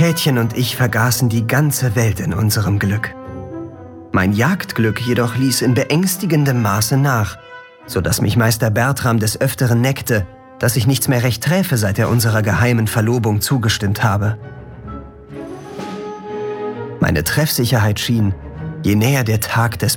Käthchen und ich vergaßen die ganze Welt in unserem Glück. Mein Jagdglück jedoch ließ in beängstigendem Maße nach, sodass mich Meister Bertram des Öfteren neckte, dass ich nichts mehr recht träfe, seit er unserer geheimen Verlobung zugestimmt habe. Meine Treffsicherheit schien, je näher der Tag des